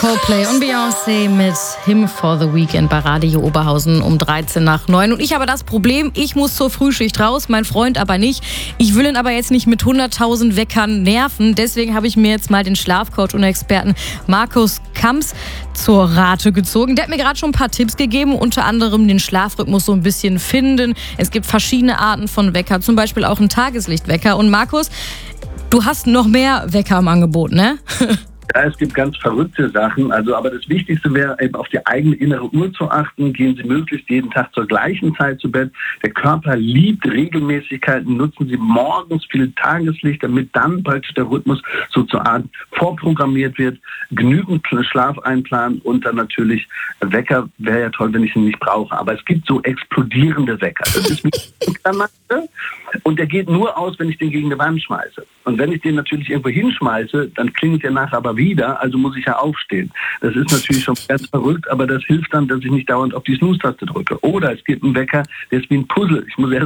Coldplay und Beyoncé mit Him for the Weekend bei Radio Oberhausen um 9:13. Und ich habe das Problem, ich muss zur Frühschicht raus, mein Freund aber nicht. Ich will ihn aber jetzt nicht mit 100.000 Weckern nerven. Deswegen habe ich mir jetzt mal den Schlafcoach und Experten Markus Kamps zur Rate gezogen. Der hat mir gerade schon ein paar Tipps gegeben, unter anderem den Schlafrhythmus so ein bisschen finden. Es gibt verschiedene Arten von Wecker, zum Beispiel auch einen Tageslichtwecker. Und Markus, du hast noch mehr Wecker im Angebot, ne? Ja, es gibt ganz verrückte Sachen, aber das Wichtigste wäre eben auf die eigene innere Uhr zu achten. Gehen Sie möglichst jeden Tag zur gleichen Zeit zu Bett. Der Körper liebt Regelmäßigkeiten. Nutzen Sie morgens viel Tageslicht, damit dann praktisch der Rhythmus so zur Art vorprogrammiert wird. Genügend Schlaf einplanen und dann natürlich Wecker. Wäre ja toll, wenn ich ihn nicht brauche. Aber es gibt so explodierende Wecker. Das ist wie ein Klammer. Und der geht nur aus, wenn ich den gegen eine Wand schmeiße. Und wenn ich den natürlich irgendwo hinschmeiße, dann klingelt der nachher aber wieder, also muss ich ja aufstehen. Das ist natürlich schon ganz verrückt, aber das hilft dann, dass ich nicht dauernd auf die Snooze-Taste drücke. Oder es gibt einen Wecker, der ist wie ein Puzzle. Ich muss erst